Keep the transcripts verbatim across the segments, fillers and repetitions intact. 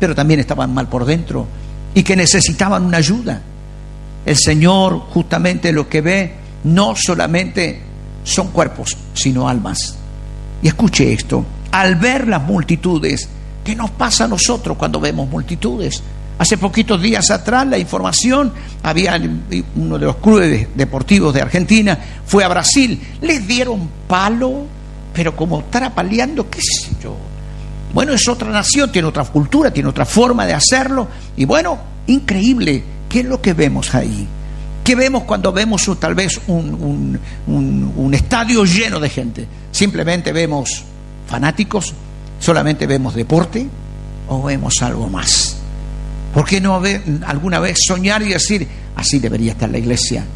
pero también estaban mal por dentro y que necesitaban una ayuda. El Señor justamente lo que ve no solamente son cuerpos, sino almas. Y escuche esto, al ver las multitudes, ¿qué nos pasa a nosotros cuando vemos multitudes? Hace poquitos días atrás la información, había uno de los clubes deportivos de Argentina, fue a Brasil, les dieron palo, pero como trapaleando, qué sé yo. Bueno, es otra nación, tiene otra cultura, tiene otra forma de hacerlo, y bueno, increíble, ¿qué es lo que vemos ahí? ¿Qué vemos cuando vemos un, tal vez un, un, un, un estadio lleno de gente? ¿Simplemente vemos fanáticos? ¿Solamente vemos deporte? ¿O vemos algo más? ¿Por qué no haber, alguna vez soñar y decir, así debería estar la iglesia?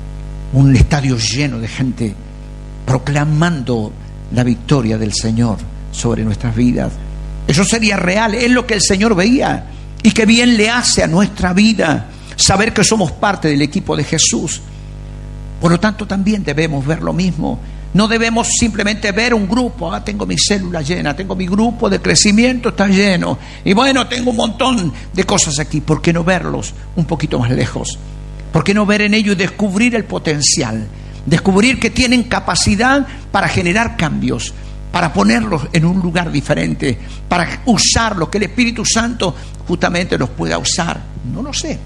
Un estadio lleno de gente proclamando la victoria del Señor sobre nuestras vidas. Eso sería real, es lo que el Señor veía. Y qué bien le hace a nuestra vida saber que somos parte del equipo de Jesús. Por lo tanto, también debemos ver lo mismo. No debemos simplemente ver un grupo, ah, tengo mi célula llena, tengo mi grupo de crecimiento, está lleno, y bueno, tengo un montón de cosas aquí. ¿Por qué no verlos un poquito más lejos? ¿Por qué no ver en ellos y descubrir el potencial? Descubrir que tienen capacidad para generar cambios, para ponerlos en un lugar diferente, para usarlos, que el Espíritu Santo justamente los pueda usar. No lo sé,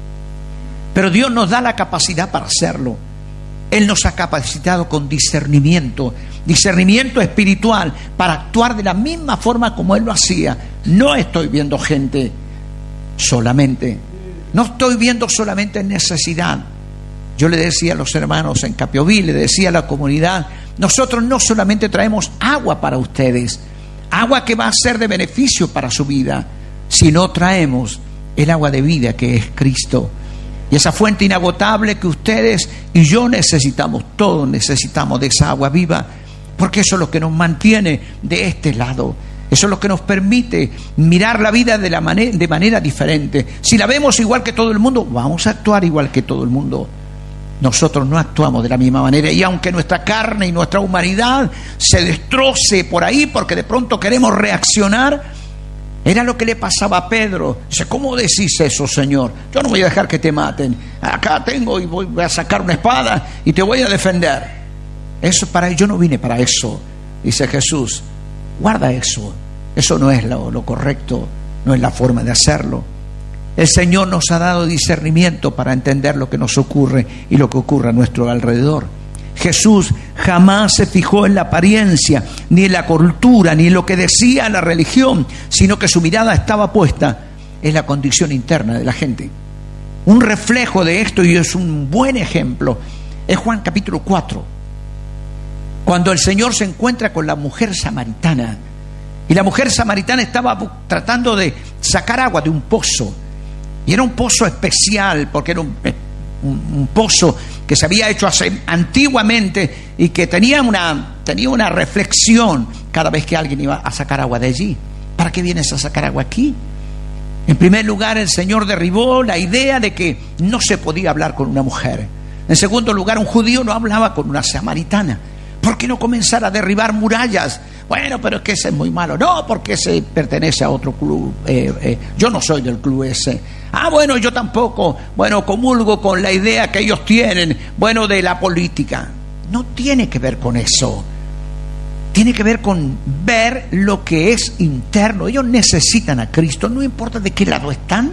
pero Dios nos da la capacidad para hacerlo. Él nos ha capacitado con discernimiento, discernimiento espiritual, para actuar de la misma forma como Él lo hacía. No estoy viendo gente solamente, no estoy viendo solamente necesidad. Yo le decía a los hermanos en Capioville, le decía a la comunidad, nosotros no solamente traemos agua para ustedes, agua que va a ser de beneficio para su vida, sino traemos el agua de vida que es Cristo. Y esa fuente inagotable que ustedes y yo necesitamos, todos necesitamos de esa agua viva, porque eso es lo que nos mantiene de este lado. Eso es lo que nos permite mirar la vida de, la manera, de manera diferente. Si la vemos igual que todo el mundo, vamos a actuar igual que todo el mundo. Nosotros no actuamos de la misma manera, y aunque nuestra carne y nuestra humanidad se destroce por ahí porque de pronto queremos reaccionar, era lo que le pasaba a Pedro. Dice, ¿cómo decís eso, Señor? Yo no voy a dejar que te maten. Acá tengo y voy a sacar una espada y te voy a defender. Eso para yo no vine para eso. Dice Jesús, guarda eso. Eso no es lo, lo correcto, no es la forma de hacerlo. El Señor nos ha dado discernimiento para entender lo que nos ocurre y lo que ocurre a nuestro alrededor. Jesús jamás se fijó en la apariencia, ni en la cultura, ni en lo que decía la religión, sino que su mirada estaba puesta en la condición interna de la gente. Un reflejo de esto, y es un buen ejemplo, es Juan capítulo cuatro, cuando el Señor se encuentra con la mujer samaritana, y la mujer samaritana estaba tratando de sacar agua de un pozo, y era un pozo especial, porque era un, un, un pozo que se había hecho hace, antiguamente, y que tenía una, tenía una reflexión cada vez que alguien iba a sacar agua de allí. ¿Para qué vienes a sacar agua aquí? En primer lugar, el Señor derribó la idea de que no se podía hablar con una mujer. En segundo lugar, un judío no hablaba con una samaritana. ¿Por qué no comenzar a derribar murallas? Bueno, pero es que ese es muy malo. No, porque ese pertenece a otro club. Eh, eh, yo no soy del club ese. Ah, bueno, yo tampoco. Bueno, comulgo con la idea que ellos tienen, bueno, de la política. No tiene que ver con eso. Tiene que ver con ver lo que es interno. Ellos necesitan a Cristo, no importa de qué lado están,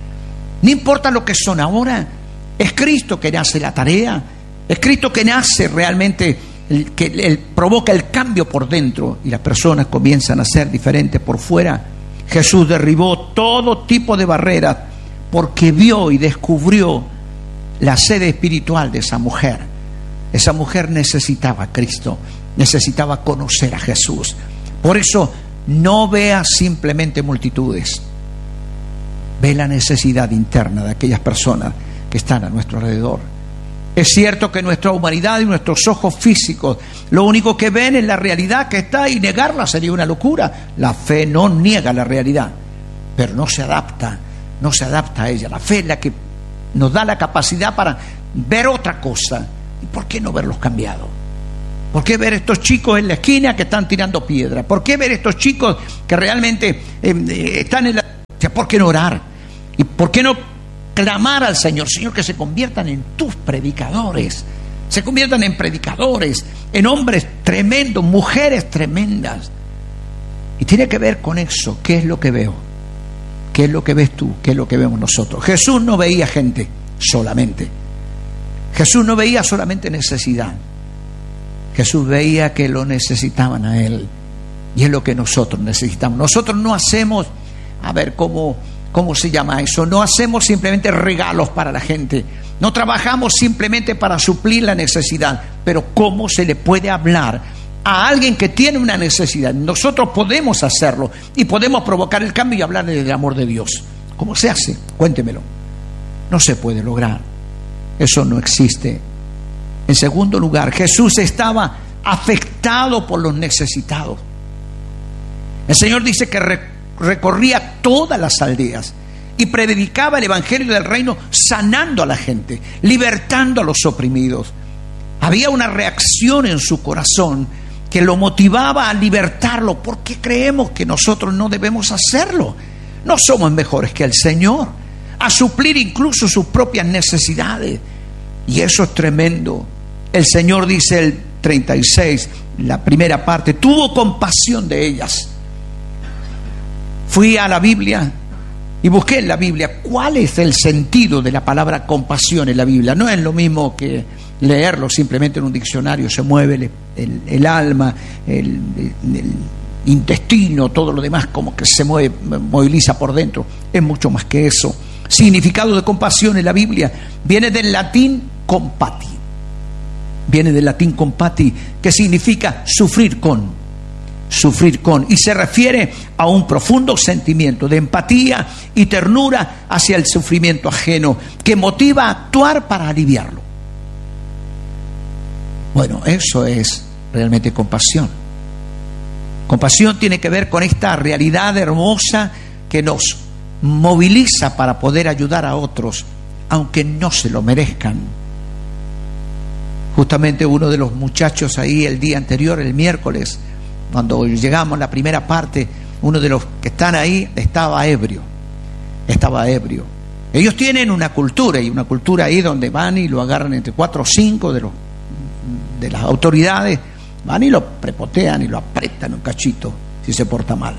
no importa lo que son ahora. Es Cristo que hace la tarea, es Cristo que nace realmente, el, que el, provoca el cambio por dentro, y las personas comienzan a ser diferentes por fuera. Jesús derribó todo tipo de barreras porque vio y descubrió la sede espiritual de esa mujer. Esa mujer necesitaba a Cristo, necesitaba conocer a Jesús. Por eso no vea simplemente multitudes, ve la necesidad interna de aquellas personas que están a nuestro alrededor. Es cierto que nuestra humanidad y nuestros ojos físicos lo único que ven es la realidad que está, y negarla sería una locura. La fe no niega la realidad, pero no se adapta, no se adapta a ella. La fe es la que nos da la capacidad para ver otra cosa. ¿Y por qué no verlos cambiados? ¿Por qué ver estos chicos en la esquina que están tirando piedra? ¿Por qué ver estos chicos que realmente eh, están en la... ¿por qué no orar? ¿Y por qué no clamar al Señor? Señor, que se conviertan en tus predicadores, se conviertan en predicadores, en hombres tremendos, mujeres tremendas. Y tiene que ver con eso. ¿Qué es lo que veo? ¿Qué es lo que ves tú? ¿Qué es lo que vemos nosotros? Jesús no veía gente solamente. Jesús no veía solamente necesidad. Jesús veía que lo necesitaban a Él. Y es lo que nosotros necesitamos. Nosotros no hacemos, a ver, ¿cómo, cómo se llama eso? No hacemos simplemente regalos para la gente. No trabajamos simplemente para suplir la necesidad. Pero ¿cómo se le puede hablar a alguien que tiene una necesidad? Nosotros podemos hacerlo y podemos provocar el cambio y hablarle del amor de Dios. ¿Cómo se hace? Cuéntemelo. No se puede lograr. Eso no existe. En segundo lugar, Jesús estaba afectado por los necesitados. El Señor dice que recorría todas las aldeas y predicaba el evangelio del reino, sanando a la gente, libertando a los oprimidos. Había una reacción en su corazón que lo motivaba a libertarlo. ¿Por qué creemos que nosotros no debemos hacerlo? No somos mejores que el Señor, a suplir incluso sus propias necesidades. Y eso es tremendo. El Señor dice el treinta y seis, la primera parte, tuvo compasión de ellas. Fui a la Biblia y busqué en la Biblia cuál es el sentido de la palabra compasión en la Biblia. No es lo mismo que leerlo simplemente en un diccionario. Se mueve el, el, el alma, el, el, el intestino, todo lo demás como que se mueve, moviliza por dentro. Es mucho más que eso. Significado de compasión en la Biblia viene del latín compati. Viene del latín compati, que significa sufrir con. Sufrir con. Y se refiere a un profundo sentimiento de empatía y ternura hacia el sufrimiento ajeno, que motiva a actuar para aliviarlo. Bueno, eso es realmente compasión. Compasión tiene que ver con esta realidad hermosa que nos moviliza para poder ayudar a otros, aunque no se lo merezcan. Justamente uno de los muchachos ahí el día anterior, el miércoles, cuando llegamos a la primera parte, uno de los que están ahí estaba ebrio. Estaba ebrio. Ellos tienen una cultura, y una cultura ahí donde van y lo agarran entre cuatro o cinco de los de las autoridades, van y lo prepotean y lo apretan un cachito si se porta mal.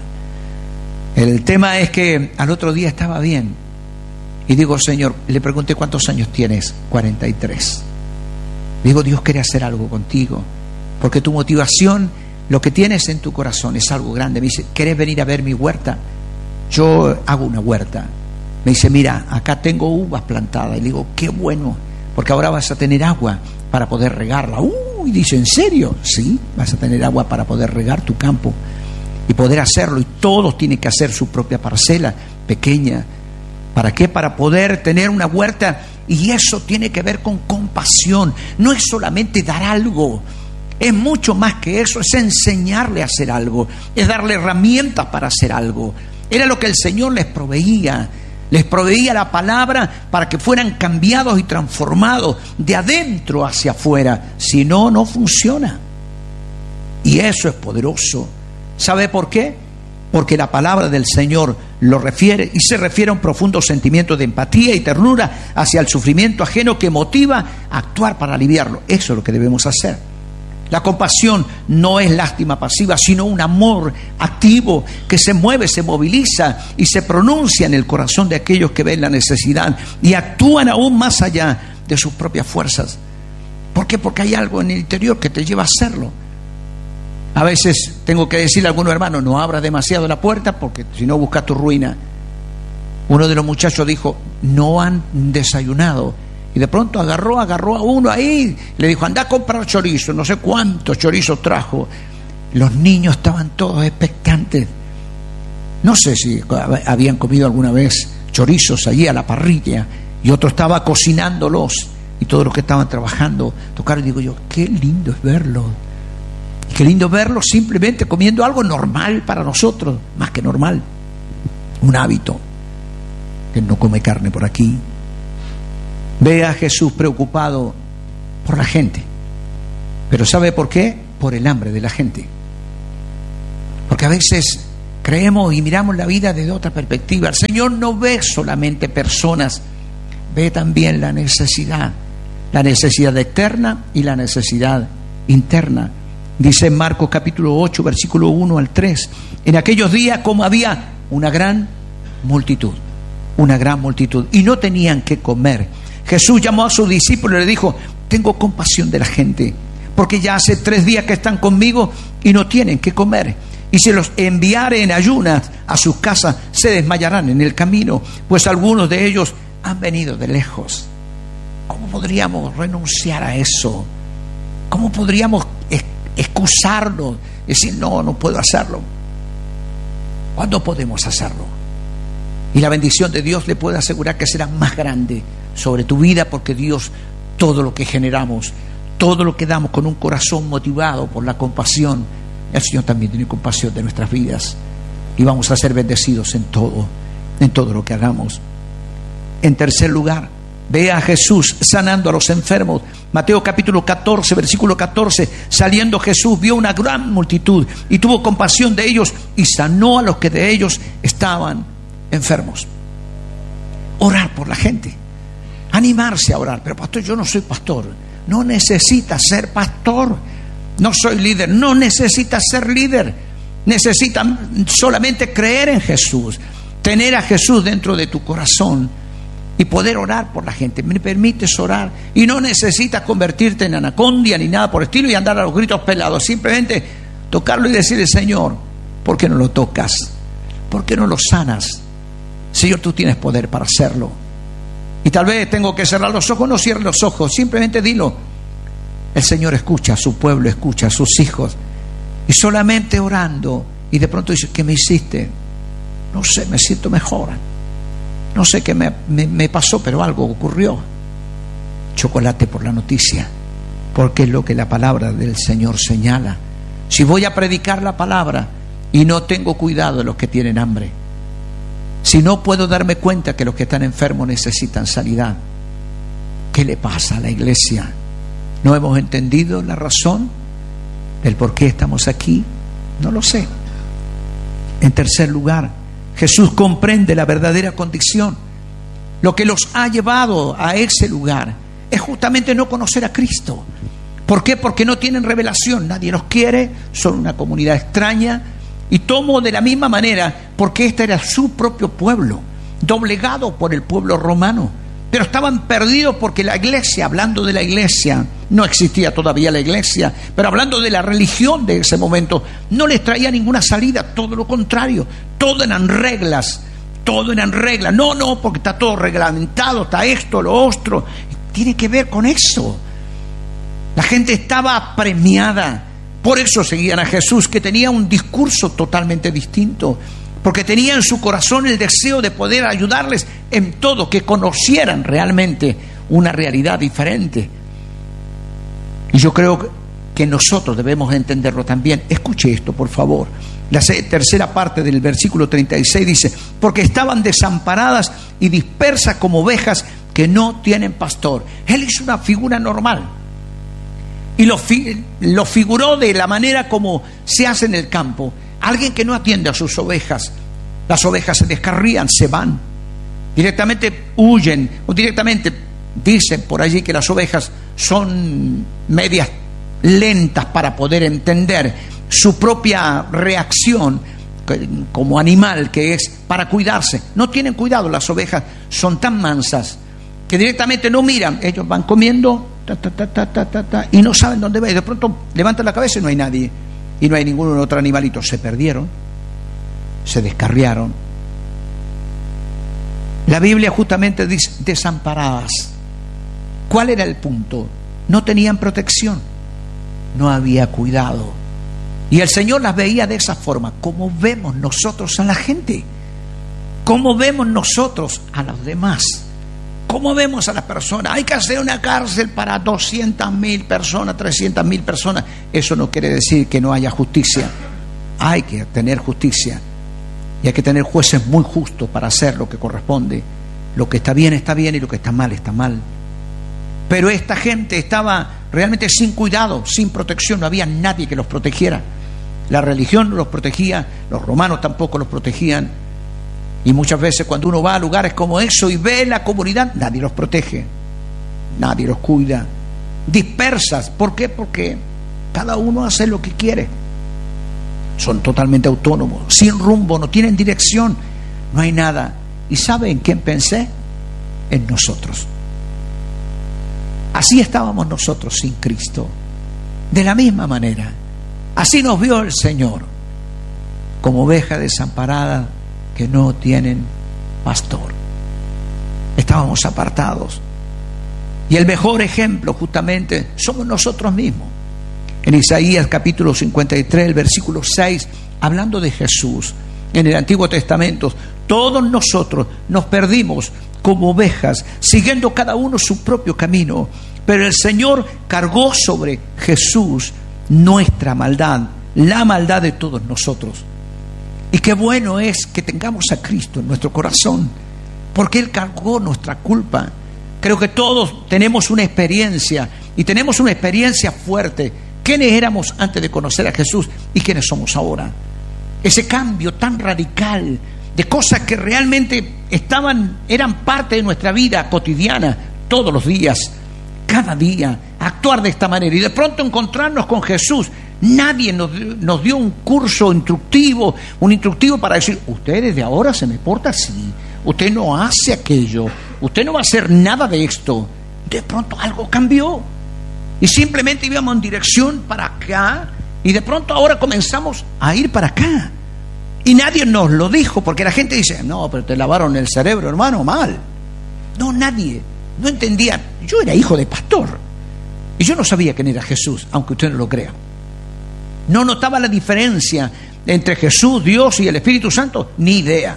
El tema es que al otro día estaba bien y digo, Señor, le pregunté cuántos años tienes, cuarenta y tres. Digo, Dios quiere hacer algo contigo, porque tu motivación, lo que tienes en tu corazón es algo grande. Me dice, ¿querés venir a ver mi huerta? Yo hago una huerta. Me dice, mira, acá tengo uvas plantadas. Y le digo, qué bueno, porque ahora vas a tener agua para poder regarla. Uy, dice, ¿en serio? Sí, vas a tener agua para poder regar tu campo y poder hacerlo. Y todos tienen que hacer su propia parcela pequeña. ¿Para qué? Para poder tener una huerta. Y eso tiene que ver con compasión. No es solamente dar algo, es mucho más que eso. Es enseñarle a hacer algo, es darle herramientas para hacer algo. Era lo que el Señor les proveía. Les proveía la palabra para que fueran cambiados y transformados de adentro hacia afuera. Si no, no funciona. Y eso es poderoso. ¿Sabe por qué? Porque la palabra del Señor lo refiere, y se refiere a un profundo sentimiento de empatía y ternura hacia el sufrimiento ajeno que motiva a actuar para aliviarlo. Eso es lo que debemos hacer. La compasión no es lástima pasiva, sino un amor activo que se mueve, se moviliza y se pronuncia en el corazón de aquellos que ven la necesidad y actúan aún más allá de sus propias fuerzas. ¿Por qué? Porque hay algo en el interior que te lleva a hacerlo. A veces tengo que decirle a algunos hermanos, no abras demasiado la puerta porque si no buscas tu ruina. Uno de los muchachos dijo, no han desayunado. Y de pronto agarró, agarró a uno ahí, le dijo, anda a comprar chorizo, no sé cuántos chorizos trajo. Los niños estaban todos expectantes. No sé si habían comido alguna vez chorizos allí a la parrilla, y otro estaba cocinándolos, y todos los que estaban trabajando tocaron, y digo yo, qué lindo es verlo. Y qué lindo verlo simplemente comiendo algo normal para nosotros, más que normal, un hábito, que no come carne por aquí. Ve a Jesús preocupado por la gente. Pero ¿sabe por qué? Por el hambre de la gente. Porque a veces creemos y miramos la vida desde otra perspectiva. El Señor no ve solamente personas, ve también la necesidad, la necesidad externa y la necesidad interna. Dice en Marcos capítulo ocho, versículo uno al tres, en aquellos días como había una gran multitud, una gran multitud, y no tenían que comer, Jesús llamó a sus discípulos y le dijo: tengo compasión de la gente, porque ya hace tres días que están conmigo y no tienen que comer. Y si los enviare en ayunas a sus casas, se desmayarán en el camino, pues algunos de ellos han venido de lejos. ¿Cómo podríamos renunciar a eso? ¿Cómo podríamos excusarnos? Decir, no, no puedo hacerlo. ¿Cuándo podemos hacerlo? Y la bendición de Dios le puede asegurar que será más grande sobre tu vida, porque Dios, todo lo que generamos, todo lo que damos con un corazón motivado por la compasión, el Señor también tiene compasión de nuestras vidas, y vamos a ser bendecidos en todo, en todo lo que hagamos. En tercer lugar, ve a Jesús sanando a los enfermos. Mateo capítulo catorce, versículo catorce, saliendo Jesús vio una gran multitud y tuvo compasión de ellos y sanó a los que de ellos estaban enfermos. Orar por la gente, animarse a orar. Pero pastor, yo no soy pastor. No necesitas ser pastor. No soy líder. No necesitas ser líder. Necesitas solamente creer en Jesús, tener a Jesús dentro de tu corazón y poder orar por la gente. Me permites orar y no necesitas convertirte en anacondia ni nada por el estilo y andar a los gritos pelados. Simplemente tocarlo y decirle: Señor, ¿por qué no lo tocas? ¿Por qué no lo sanas? Señor, tú tienes poder para hacerlo. Y tal vez tengo que cerrar los ojos. No cierres los ojos, simplemente dilo. El Señor escucha a su pueblo, escucha a sus hijos. Y solamente orando, y de pronto dice: ¿qué me hiciste? No sé, me siento mejor. No sé qué me, me, me pasó, pero algo ocurrió. Chocolate por la noticia, porque es lo que la palabra del Señor señala. Si voy a predicar la palabra y no tengo cuidado de los que tienen hambre, si no puedo darme cuenta que los que están enfermos necesitan sanidad, ¿qué le pasa a la iglesia? ¿No hemos entendido la razón del por qué estamos aquí? No lo sé. En tercer lugar, Jesús comprende la verdadera condición. Lo que los ha llevado a ese lugar es justamente no conocer a Cristo. ¿Por qué? Porque no tienen revelación. Nadie los quiere, son una comunidad extraña. Y tomo de la misma manera, porque este era su propio pueblo, doblegado por el pueblo romano. Pero estaban perdidos porque la iglesia, hablando de la iglesia, no existía todavía la iglesia, pero hablando de la religión de ese momento, no les traía ninguna salida, todo lo contrario, todo eran reglas, todo eran reglas. No, no, porque está todo reglamentado, está esto, lo otro. Tiene que ver con eso. La gente estaba premiada, por eso seguían a Jesús, que tenía un discurso totalmente distinto, porque tenía en su corazón el deseo de poder ayudarles en todo, que conocieran realmente una realidad diferente. Y yo creo que nosotros debemos entenderlo también. Escuche esto, por favor. La tercera parte del versículo treinta y seis dice: porque estaban desamparadas y dispersas como ovejas que no tienen pastor. Él hizo una figura normal y lo, fi- lo figuró de la manera como se hace en el campo. Alguien que no atiende a sus ovejas. Las ovejas se descarrían, se van, directamente huyen, o directamente dicen por allí que las ovejas son medias lentas para poder entender su propia reacción como animal que es para cuidarse. No tienen cuidado, las ovejas son tan mansas que directamente no miran. Ellos van comiendo ta, ta, ta, ta, ta, ta, ta, y no saben dónde va. Y de pronto levantan la cabeza y no hay nadie. Y no hay ningún otro animalito. Se perdieron, se descarriaron. La Biblia justamente dice desamparadas. ¿Cuál era el punto? No tenían protección, no había cuidado. Y el Señor las veía de esa forma. ¿Cómo vemos nosotros a la gente? ¿Cómo vemos nosotros a los demás? ¿Cómo vemos a las personas? Hay que hacer una cárcel para doscientas mil personas, trescientas mil personas. Eso no quiere decir que no haya justicia. Hay que tener justicia. Y hay que tener jueces muy justos para hacer lo que corresponde. Lo que está bien está bien y lo que está mal está mal. Pero esta gente estaba realmente sin cuidado, sin protección. No había nadie que los protegiera. La religión no los protegía, los romanos tampoco los protegían. Y muchas veces cuando uno va a lugares como eso y ve la comunidad, nadie los protege, nadie los cuida. Dispersas. ¿Por qué? Porque cada uno hace lo que quiere. Son totalmente autónomos, sin rumbo, no tienen dirección, no hay nada. ¿Y sabe en quién pensé? En nosotros. Así estábamos nosotros sin Cristo. De la misma manera. Así nos vio el Señor, como ovejas desamparadas que no tienen pastor. Estábamos apartados. Y el mejor ejemplo justamente somos nosotros mismos. En Isaías capítulo cincuenta y tres, el versículo seis, hablando de Jesús, en el Antiguo Testamento, todos nosotros nos perdimos como ovejas, siguiendo cada uno su propio camino, pero el Señor cargó sobre Jesús nuestra maldad, la maldad de todos nosotros. Y qué bueno es que tengamos a Cristo en nuestro corazón, porque Él cargó nuestra culpa. Creo que todos tenemos una experiencia, y tenemos una experiencia fuerte. ¿Quiénes éramos antes de conocer a Jesús y quiénes somos ahora? Ese cambio tan radical de cosas que realmente estaban, eran parte de nuestra vida cotidiana, todos los días, cada día, actuar de esta manera y de pronto encontrarnos con Jesús. Nadie nos, nos dio un curso instructivo, un instructivo para decir, usted desde ahora se me porta así, usted no hace aquello, usted no va a hacer nada de esto. De pronto algo cambió y simplemente íbamos en dirección para acá y de pronto ahora comenzamos a ir para acá y nadie nos lo dijo, porque la gente dice, no, pero te lavaron el cerebro, hermano, mal. No, nadie, no entendía. Yo era hijo de pastor y yo no sabía quién era Jesús, aunque usted no lo crea. No notaba la diferencia entre Jesús, Dios y el Espíritu Santo, ni idea.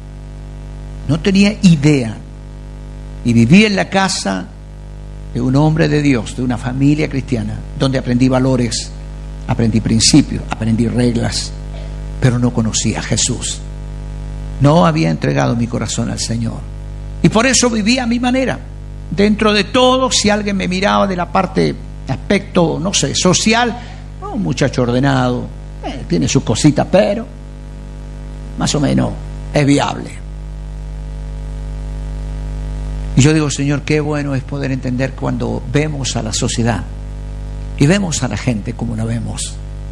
No tenía idea. Y vivía en la casa de un hombre de Dios, de una familia cristiana, donde aprendí valores, aprendí principios, aprendí reglas, pero no conocía a Jesús. No había entregado mi corazón al Señor. Y por eso vivía a mi manera. Dentro de todo, si alguien me miraba de la parte, aspecto, no sé, social, un muchacho ordenado, eh, tiene sus cositas, pero más o menos es viable. Y yo digo, Señor, qué bueno es poder entender cuando vemos a la sociedad y vemos a la gente como la vemos,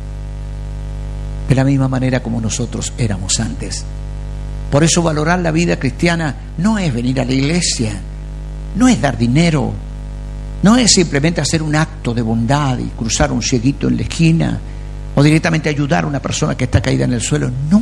de la misma manera como nosotros éramos antes. Por eso valorar la vida cristiana no es venir a la iglesia, no es dar dinero, no es simplemente hacer un acto de bondad y cruzar un cieguito en la esquina o directamente ayudar a una persona que está caída en el suelo. No,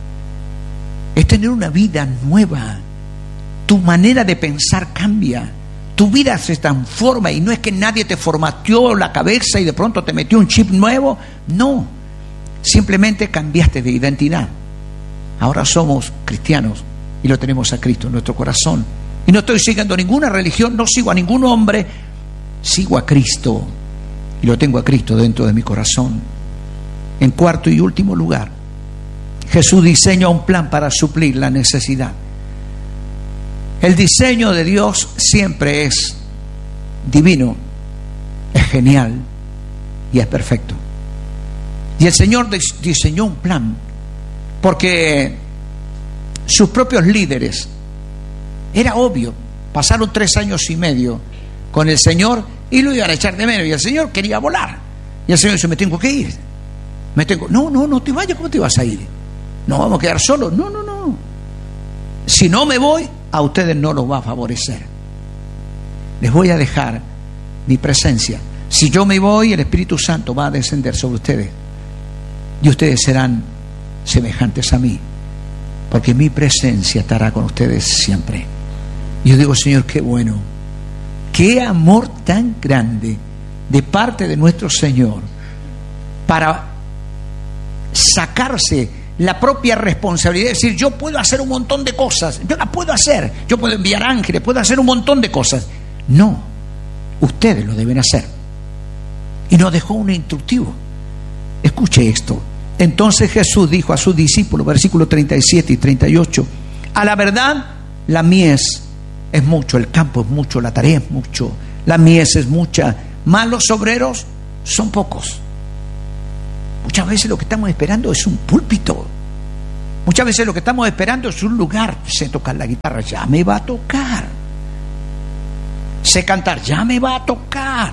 es tener una vida nueva. Tu manera de pensar cambia, tu vida se transforma y no es que nadie te formateó la cabeza y de pronto te metió un chip nuevo. No, simplemente cambiaste de identidad. Ahora somos cristianos y lo tenemos a Cristo en nuestro corazón. Y no estoy siguiendo ninguna religión, no sigo a ningún hombre, sigo a Cristo y lo tengo a Cristo dentro de mi corazón. En cuarto y último lugar, Jesús diseña un plan para suplir la necesidad. El diseño de Dios siempre es divino, es genial y es perfecto. Y el Señor diseñó un plan porque sus propios líderes, era obvio, pasaron tres años y medio con el Señor y lo iban a echar de menos y el Señor quería volar y el Señor dice, me tengo que ir, me tengo, no, no, no te vayas, ¿cómo te vas a ir? ¿Nos vamos a quedar solos? No, no, no, si no me voy, a ustedes no los va a favorecer, les voy a dejar mi presencia. Si yo me voy, el Espíritu Santo va a descender sobre ustedes y ustedes serán semejantes a mí, porque mi presencia estará con ustedes siempre. Yo digo, Señor, qué bueno, qué amor tan grande de parte de nuestro Señor para sacarse la propia responsabilidad, es decir, yo puedo hacer un montón de cosas, yo la puedo hacer, yo puedo enviar ángeles, puedo hacer un montón de cosas. No, ustedes lo deben hacer. Y nos dejó un instructivo. Escuche esto. Entonces Jesús dijo a sus discípulos, versículos treinta y siete y treinta y ocho, a la verdad, la mies es mucho, el campo es mucho, la tarea es mucho, la mies es mucha, mas los obreros son pocos. Muchas veces lo que estamos esperando es un púlpito. Muchas veces lo que estamos esperando es un lugar. Sé tocar la guitarra, ya me va a tocar. Sé cantar, ya me va a tocar.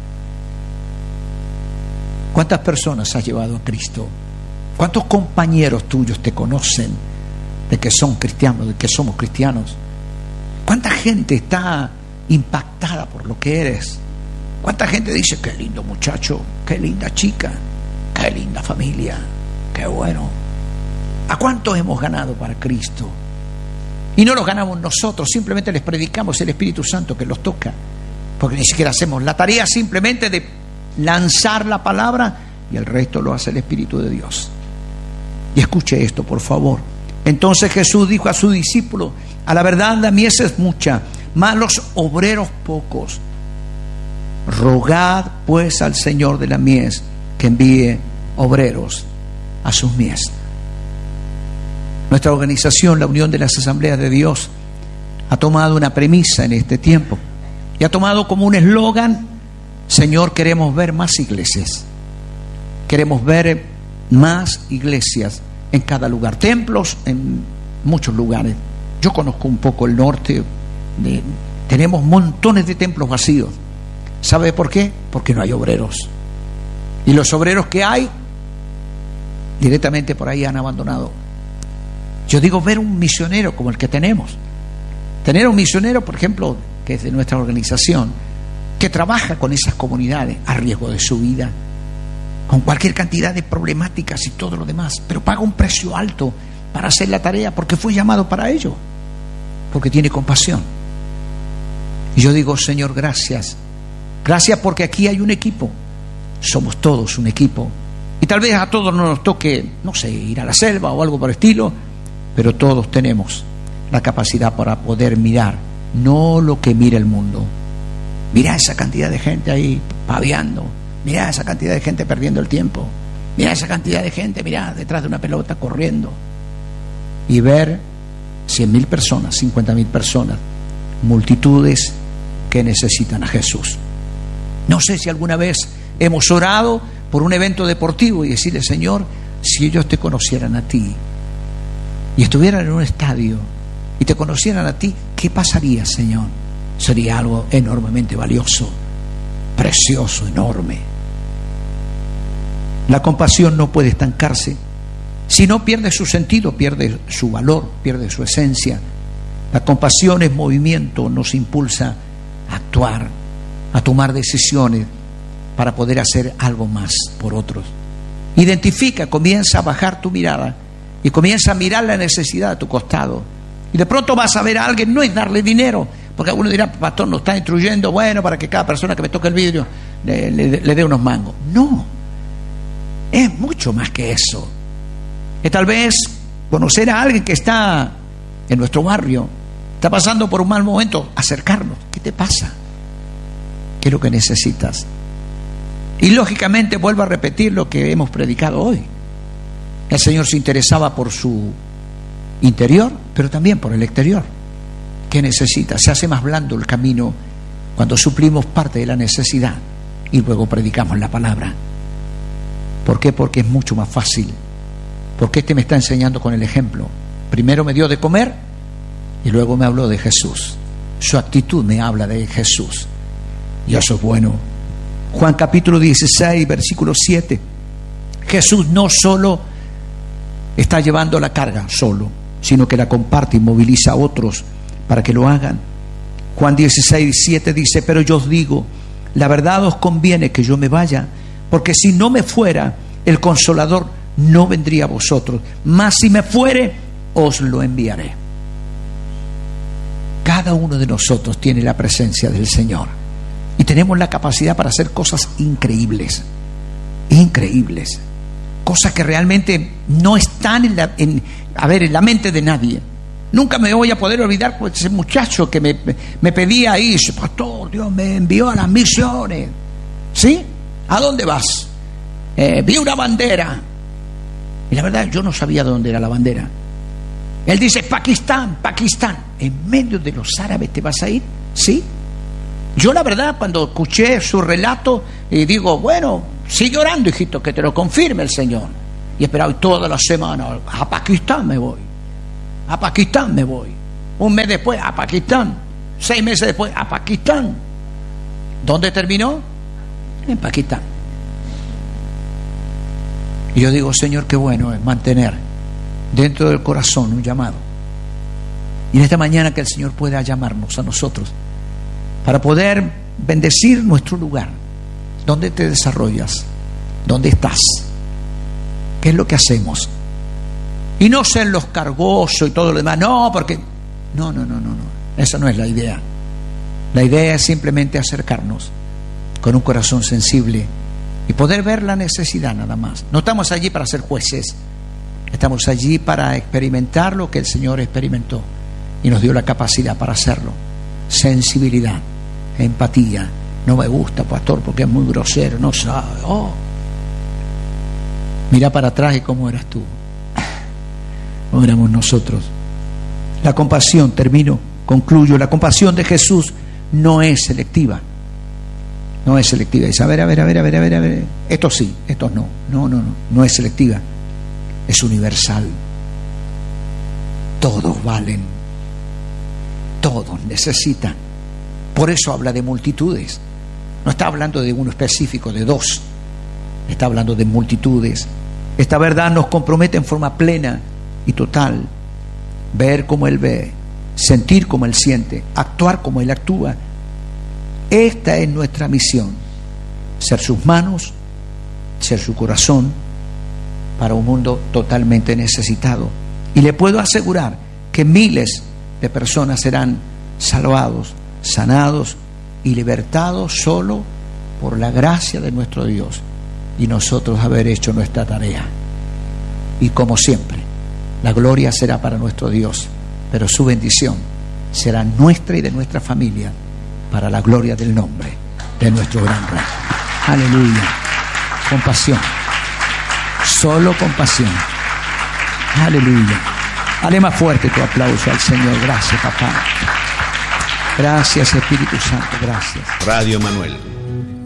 ¿Cuántas personas has llevado a Cristo? ¿Cuántos compañeros tuyos te conocen de que son cristianos, de que somos cristianos? ¿Cuánta gente está impactada por lo que eres? ¿Cuánta gente dice, qué lindo muchacho, qué linda chica, qué linda familia, qué bueno? ¿A cuántos hemos ganado para Cristo? Y no los ganamos nosotros, simplemente les predicamos el Espíritu Santo que los toca, porque ni siquiera hacemos la tarea simplemente de lanzar la palabra y el resto lo hace el Espíritu de Dios. Y escuche esto, por favor. Entonces Jesús dijo a sus discípulos, a la verdad la mies es mucha, mas los obreros pocos. Rogad pues al Señor de la mies que envíe obreros a sus mies. Nuestra organización, la Unión de las Asambleas de Dios, ha tomado una premisa en este tiempo y ha tomado como un eslogan: Señor, queremos ver más iglesias, queremos ver más iglesias en cada lugar, templos en muchos lugares. Yo conozco un poco el norte, de, tenemos montones de templos vacíos. ¿Sabe por qué? Porque no hay obreros. Y los obreros que hay, directamente por ahí han abandonado. Yo digo, ver un misionero como el que tenemos. Tener un misionero, por ejemplo, que es de nuestra organización, que trabaja con esas comunidades a riesgo de su vida, con cualquier cantidad de problemáticas y todo lo demás, pero paga un precio alto para hacer la tarea porque fue llamado para ello, porque tiene compasión. Y yo digo, Señor, gracias. Gracias porque aquí hay un equipo. Somos todos un equipo. Y tal vez a todos no nos toque, no sé, ir a la selva o algo por el estilo, pero todos tenemos la capacidad para poder mirar, no lo que mira el mundo. Mira esa cantidad de gente ahí paviando. Mira esa cantidad de gente perdiendo el tiempo. Mira esa cantidad de gente, mira, detrás de una pelota corriendo. Y ver cien mil personas, cincuenta mil personas, multitudes que necesitan a Jesús. No sé si alguna vez hemos orado por un evento deportivo y decirle, Señor, si ellos te conocieran a ti y estuvieran en un estadio y te conocieran a ti, ¿qué pasaría, Señor? Sería algo enormemente valioso, precioso, enorme. La compasión no puede estancarse. Si no, pierde su sentido, pierde su valor, pierde su esencia. La compasión es movimiento, nos impulsa a actuar, a tomar decisiones para poder hacer algo más por otros. Identifica, comienza a bajar tu mirada y comienza a mirar la necesidad a tu costado. Y de pronto vas a ver a alguien, no es darle dinero, porque alguno dirá, pastor, nos está instruyendo, bueno, para que cada persona que me toque el vidrio le, le, le dé unos mangos. No, es mucho más que eso. Es tal vez conocer a alguien que está en nuestro barrio, está pasando por un mal momento, acercarnos. ¿Qué te pasa? ¿Qué es lo que necesitas? Y lógicamente vuelvo a repetir lo que hemos predicado hoy. El Señor se interesaba por su interior, pero también por el exterior. ¿Qué necesita? Se hace más blando el camino cuando suplimos parte de la necesidad y luego predicamos la palabra. ¿Por qué? Porque es mucho más fácil. Porque este me está enseñando con el ejemplo. Primero me dio de comer y luego me habló de Jesús. Su actitud me habla de Jesús. Y eso es bueno. Juan capítulo dieciséis, versículo siete. Jesús no solo está llevando la carga solo, sino que la comparte y moviliza a otros para que lo hagan. Juan dieciséis, siete dice, pero yo os digo, la verdad os conviene que yo me vaya, porque si no me fuera, el Consolador no vendría a vosotros, mas si me fuere, os lo enviaré. Cada uno de nosotros tiene la presencia del Señor y tenemos la capacidad para hacer cosas increíbles, increíbles, cosas que realmente no están en la, en, a ver, en la mente de nadie. Nunca me voy a poder olvidar pues, ese muchacho que me, me pedía ahí, pastor, Dios me envió a las misiones. ¿Sí? ¿A dónde vas? Eh, vi una bandera. Y la verdad, yo no sabía dónde era la bandera. Él dice, Pakistán, Pakistán. ¿En medio de los árabes te vas a ir? ¿Sí? Yo la verdad, cuando escuché su relato, y digo, bueno, Sigue orando, hijito, que te lo confirme el Señor. Y esperaba toda la semana, a Pakistán me voy, a Pakistán me voy. Un mes después, a Pakistán. Seis meses después, a Pakistán. ¿Dónde terminó? En Pakistán. Y yo digo, Señor, qué bueno es mantener dentro del corazón un llamado. Y en esta mañana que el Señor pueda llamarnos a nosotros para poder bendecir nuestro lugar. ¿Dónde te desarrollas? ¿Dónde estás? ¿Qué es lo que hacemos? Y no ser los cargosos y todo lo demás. No, porque... No, no, no, no, no. Esa no es la idea. La idea es simplemente acercarnos con un corazón sensible y poder ver la necesidad nada más. No estamos allí para ser jueces. Estamos allí para experimentar lo que el Señor experimentó y nos dio la capacidad para hacerlo. Sensibilidad, empatía. No me gusta, pastor, porque es muy grosero, no sabe. Oh. Mira para atrás y cómo eras tú. ¿Cómo éramos nosotros? La compasión, termino, concluyo. La compasión de Jesús no es selectiva. No es selectiva. Dice, a ver, a ver, a ver, a ver, a ver, a ver. Esto sí, esto no. No, no, no. No es selectiva. Es universal. Todos valen. Todos necesitan. Por eso habla de multitudes. No está hablando de uno específico, de dos. Está hablando de multitudes. Esta verdad nos compromete en forma plena y total. Ver como Él ve, sentir como Él siente, actuar como Él actúa. Esta es nuestra misión. Ser sus manos, ser su corazón para un mundo totalmente necesitado. Y le puedo asegurar que miles de personas serán salvados, sanados y libertados solo por la gracia de nuestro Dios y nosotros haber hecho nuestra tarea. Y como siempre, la gloria será para nuestro Dios, pero su bendición será nuestra y de nuestra familia para la gloria del nombre de nuestro gran Rey. Aleluya. Compasión. Solo compasión. Aleluya. Dale más fuerte tu aplauso al Señor. Gracias, papá. Gracias, Espíritu Santo. Gracias. Radio Emanuel.